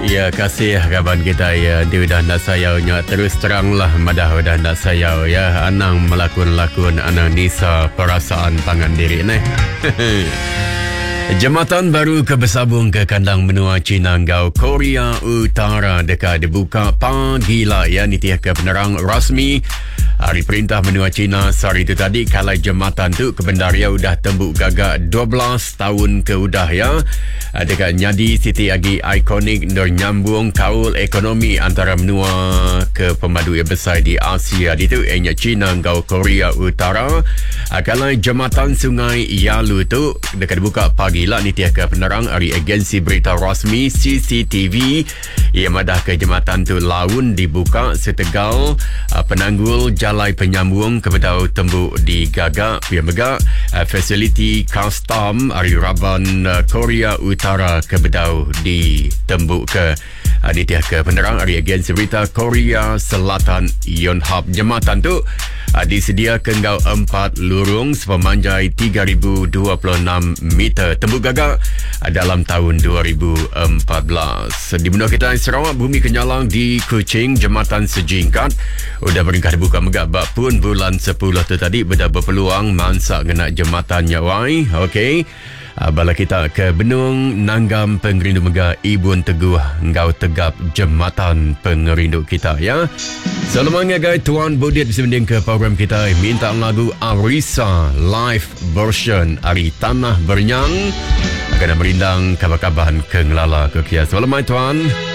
Ya, kasih kawan kita ya. Dia dah nak sayaunya. Terus teranglah madah dah nak sayau ya. Anang melakun-lakun anang nisa perasaan tangan diri ni. Jambatan baru ke bersambung ke kandang benua China Ngau Korea Utara dekat dibuka pagi lah ya. Ni tiada penerang rasmi hari perintah benua China sehari itu tadi. Kalau jambatan tu kebendaria udah tembuk gagak 12 tahun ke udah ya. Dekat nyadi Siti Agi ikonik dan nyambung kaul ekonomi antara benua ke pemadu yang besar di Asia di tu ianya China Ngau Korea Utara. Kalau jambatan Sungai Yalu tu dekat dibuka pagi lah. Ni tiada penerang dari agensi berita rasmi CCTV yang madah ke jambatan tu laun dibuka setegal penanggul jalai penyambung kepada tembuk di gagak yang megak fasiliti custom dari Raban Korea Utara kebedau di tembuk ke Aditya ke penerang dari agensi berita Korea Selatan Yonhap. Jambatan tu disedia kenggau 4 lurung sepemanjai 3,026 meter tembuk gagak dalam tahun 2014. Di benua kita Sarawak, bumi kenyalang di Kuching, jambatan sejingkat udah beringkat buka megak bak pun bulan 10 tu tadi beda berpeluang mansak kena jambatan nyawai. Okey. Bala kita ke Benung Nanggam Pengerindu Megah Ibun Teguh Ngau Tegap jambatan pengerindu kita ya. Selamanya guys, Tuan Bodit bersembending ke program kita minta lagu Arisa live version Ari Tanah Bernyang akan merindang kabar-kabaran ke ngelala ke kias. Selamat Tuan.